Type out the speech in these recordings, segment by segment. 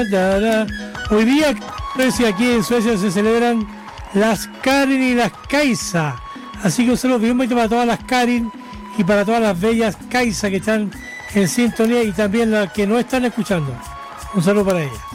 Hoy día, aquí en Suecia se celebran las Karin y las Kaisa. Así que un saludo bien bonito para todas las Karin y para todas las bellas Kaisa que están en sintonía y también las que no están escuchando. Un saludo para ellas.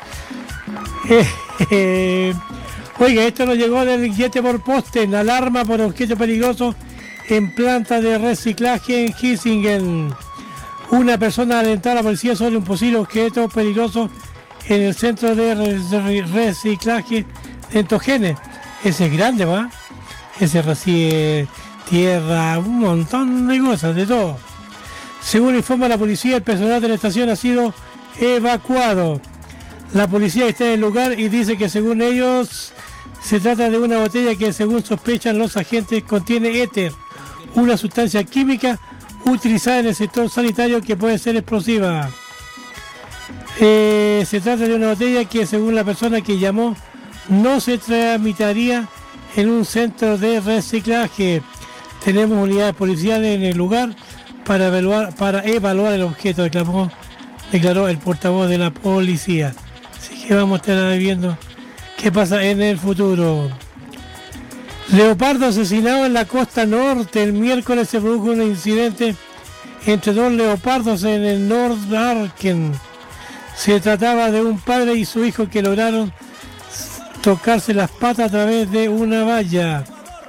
Oiga, esto nos llegó del inquiete por poste, alarma por objetos peligrosos en planta de reciclaje en Hisingen. Una persona alentó a la policía sobre un posible objeto peligroso en el centro de reciclaje de Entogene. Ese es grande, ¿va? Ese recibe tierra, un montón de cosas, de todo. Según informa la policía, el personal de la estación ha sido evacuado. La policía está en el lugar y dice que según ellos se trata de una botella que según sospechan los agentes contiene éter, una sustancia química utilizada en el sector sanitario que puede ser explosiva. Se trata de una botella que según la persona que llamó no se tramitaría en un centro de reciclaje. Tenemos unidades policiales en el lugar para evaluar el objeto, declaró el portavoz de la policía. Así que vamos a estar viendo qué pasa en el futuro. Leopardo asesinado en la costa norte. El miércoles se produjo un incidente entre dos leopardos en el Nordarken. Se trataba de un padre y su hijo que lograron tocarse las patas a través de una valla.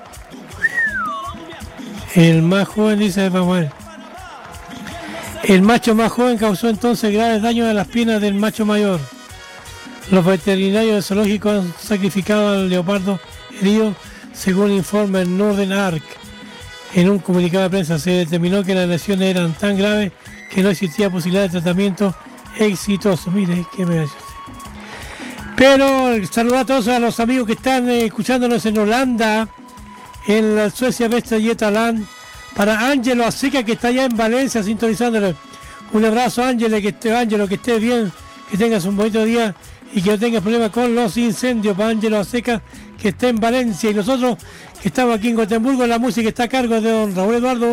El más joven, dice, vamos a ver. El macho más joven causó entonces graves daños a las piernas del macho mayor. Los veterinarios del zoológico han sacrificado al leopardo herido, según informa el Norden Ark. En un comunicado de prensa se determinó que las lesiones eran tan graves que no existía posibilidad de tratamiento exitoso. Mire, qué me hace. Pero saludos a todos a los amigos que están escuchándonos en Holanda, en la Suecia Vestra Yetaland, para Ángelo Aseca que está allá en Valencia sintonizándonos. Un abrazo, Ángelo, que esté bien, que tengas un bonito día y que no tengas problemas con los incendios. Para Ángelo Aseca que está en Valencia, y nosotros que estamos aquí en Gotemburgo, la música está a cargo de don Raúl Eduardo.